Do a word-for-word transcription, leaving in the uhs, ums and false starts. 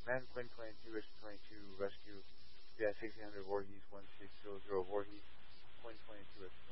Man Quinn twenty-two, Risk twenty-two, Rescue, yeah, sixteen hundred Voorhees, one six zero zero Voorhees, Quinn twenty-two at